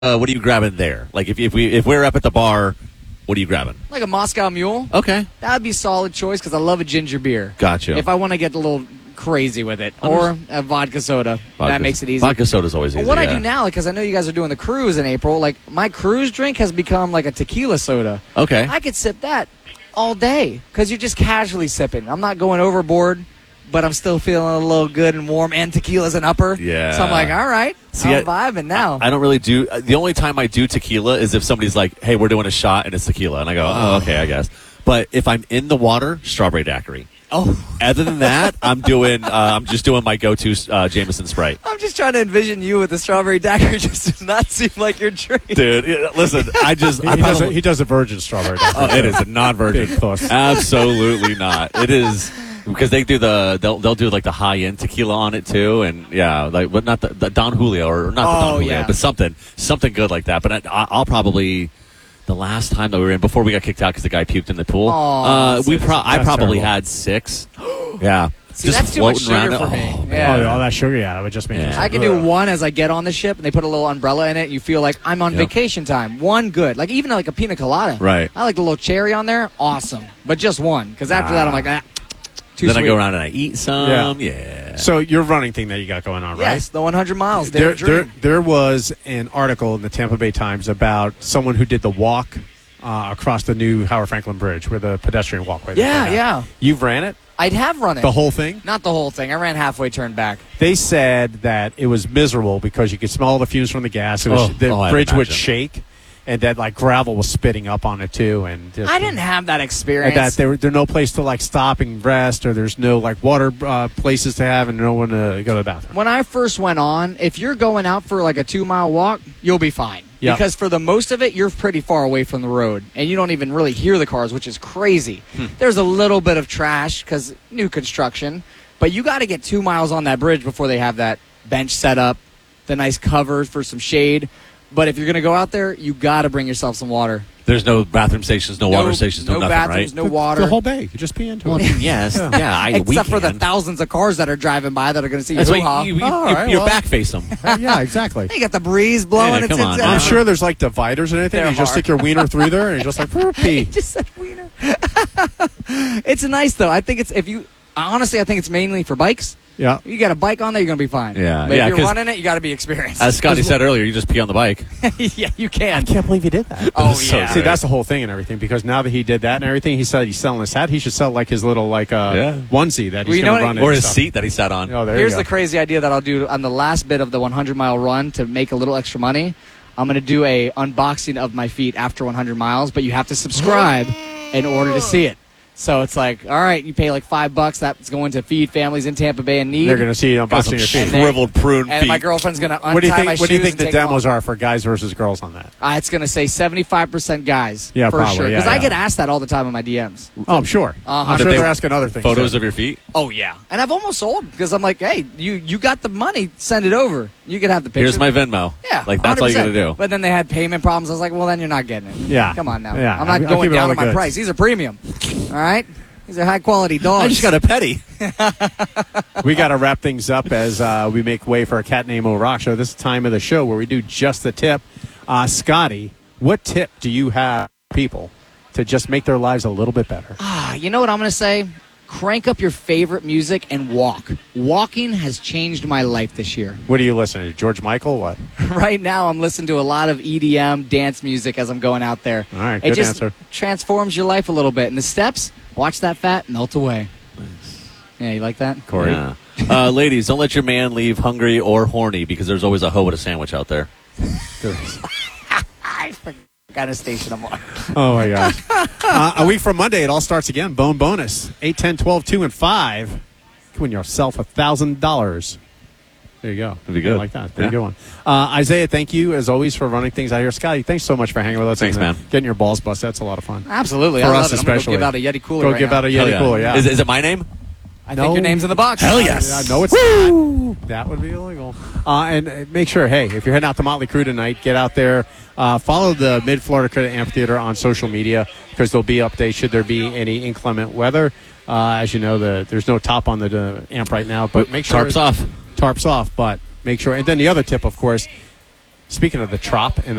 what are you grabbing there? Like if we're up at the bar, what are you grabbing? Like a Moscow Mule. Okay, That would be a solid choice because I love a ginger beer. gotcha. If I want to get a little crazy with it. Or a vodka soda. That makes it easy. Vodka soda's always easy. But what I do now, because I know you guys are doing the cruise in April, like my cruise drink has become like a tequila soda. Okay. I could sip that all day because you're just casually sipping. I'm not going overboard, but I'm still feeling a little good and warm, and tequila's an upper. Yeah. So I'm like, all right, See, I'm vibing now. I don't really do. The only time I do tequila is if somebody's like, "Hey, we're doing a shot," and it's tequila, and I go, "Oh, okay, I guess." But if I'm in the water, strawberry daiquiri. Oh. Other than that, I'm just doing my go-to Jameson Sprite. I'm just trying to envision you with the strawberry daiquiri. Just does not seem like your drink. Dude, listen, He does a virgin strawberry. Oh, it is a non-virgin. Big push. Absolutely not. It is because they do they'll do like the high-end tequila on it too, and yeah, like but not the Don Julio or not the Don Julio, yeah. but something good like that. But I'll probably. The last time that we were in, before we got kicked out because the guy puked in the pool, I probably had 6. Yeah. See, that's too much floating sugar around for it. me. Yeah. Oh, all that sugar, yeah, that would just make Yeah. it. I can do one as I get on the ship, and they put a little umbrella in it. And you feel like I'm on Yep. vacation time. One good, like even like a pina colada. Right. I like the little cherry on there. Awesome, but just one because after that I'm like, too Then sweet. I go around and I eat some. Yeah. So your running thing that you got going on, right? Yes, the 100 miles. There was an article in the Tampa Bay Times about someone who did the walk across the new Howard Franklin Bridge, where the pedestrian walkway. Yeah. You've ran it? I'd have run it. The whole thing? Not the whole thing. I ran halfway, turned back. They said that it was miserable because you could smell all the fumes from the gas. The I'd bridge would imagine. shake, and that like gravel was spitting up on it too. And just, I didn't have that experience. and that there's no place to like stop and rest, or there's no like water places to have, and no one to go to the bathroom. When I first went on, if you're going out for like a 2-mile walk, you'll be fine. Yeah. Because for the most of it, you're pretty far away from the road, and you don't even really hear the cars, which is crazy. There's a little bit of trash because new construction, but you got to get 2 miles on that bridge before they have that bench set up, the nice cover for some shade. But if you're going to go out there, you got to bring yourself some water. There's no bathroom stations, no water stations, no nothing, bathrooms, right? no water. The whole bay, you just pee into it. Yes. Yeah. Except for the thousands of cars that are driving by that are going to see That's your why your back face them. Yeah, exactly. You got the breeze blowing. Yeah, come on. I'm sure there's like dividers and anything. They're You just hard. stick your wiener through there and you just like pee. Just said wiener. It's nice though. I think it's honestly, I think it's mainly for bikes. Yeah. You got a bike on there, you're gonna be fine. Yeah, But yeah, if you're 'cause- running it, you got to be experienced. As Scotty said earlier, you just pee on the bike. Yeah, you can. I can't believe he did that. Oh So yeah. See, that's the whole thing and everything, because now that he did that and everything, he said he's selling his hat. He should sell like his little onesie that Well, he's you know going to what? run in Or and his stuff. seat that he sat on. Oh, there Here's you the go. crazy idea that I'll do on the last bit of the 100-mile run to make a little extra money. I'm gonna do a unboxing of my feet after 100 miles, but you have to subscribe in order to see it. So it's like, all right, you pay like $5. That's going to feed families in Tampa Bay in need. They're going to see you Got some unboxing your feet. shriveled prune and feet. my girlfriend's gonna untie What do you my think? shoes. What do you think and the take 'em demos off. are for guys versus girls on that? It's going to say 75% guys. Yeah, for probably, sure. yeah, Because I yeah. get asked that all the time in my DMs. Oh, I'm sure. I'm sure Did they- they're asking other things. Photos too. of your feet? Oh yeah, and I've almost sold because I'm like, hey, you got the money, send it over. You can have the picture. Here's my Venmo. Yeah, Like, that's all you got to 100%. do. But then they had payment problems. I was like, well, then you're not getting it. Yeah. Come on now. Yeah. I'm I'll not keep going it all down the on my goods. price. These are premium. All right. These are high quality dogs. I just got a petty. We got to wrap things up as we make way for a Cat Named Mo Rock show. This is the time of the show where we do just the tip. Scotty, what tip do you have for people to just make their lives a little bit better? You know what I'm going to say? Crank up your favorite music and walk. Walking has changed my life this year. What are you listening to? George Michael? What? Right now, I'm listening to a lot of EDM dance music as I'm going out there. All right, it good just answer. transforms your life a little bit. And the steps, watch that fat melt away. Yeah, you like that? Corey? Yeah. Ladies, don't let your man leave hungry or horny because there's always a hoe with a sandwich out there. I forgot a station I'm on. Oh, my gosh. A week from Monday, it all starts again. Bone bonus. 8, 10, 12, 2, and 5. Win yourself $1,000. There you go. That'd be good. I like that. Pretty Yeah. good one. Isaiah, thank you, as always, for running things out here. Scotty, thanks so much for hanging with us. Thanks, and, man. Getting your balls busted. That's a lot of fun. Absolutely. For I love us it. I'm gonna especially. go give out a Yeti cooler Go right give now. out a Hell Yeti cooler, yeah. Is it my name? I think your name's in the box. Hell yes. I know it's not. That would be illegal. And make sure, hey, if you're heading out to Motley Crue tonight, get out there. Follow the Mid-Florida Credit Amphitheater on social media because there'll be updates should there be any inclement weather. As you know, there's no top on the amp right now, but make sure Tarps off. Tarps off, but make sure. And then the other tip, of course, Speaking of the Trop and